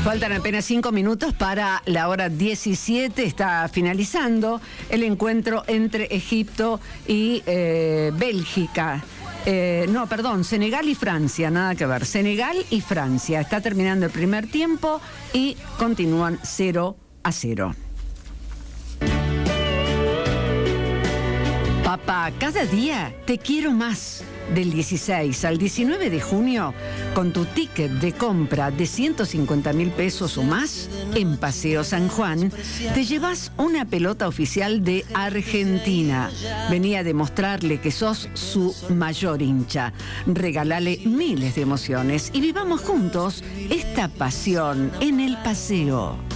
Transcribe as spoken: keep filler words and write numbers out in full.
Faltan apenas cinco minutos para la hora diecisiete. Está finalizando el encuentro entre Egipto y eh, Bélgica. Eh, no, perdón, Senegal y Francia, nada que ver. Senegal y Francia. Está terminando el primer tiempo y continúan cero a cero. Papá, cada día te quiero más. Del dieciséis al diecinueve de junio, con tu ticket de compra de ciento cincuenta mil pesos o más, en Paseo San Juan, te llevas una pelota oficial de Argentina. Vení a demostrarle que sos su mayor hincha. Regalale miles de emociones y vivamos juntos esta pasión en el paseo.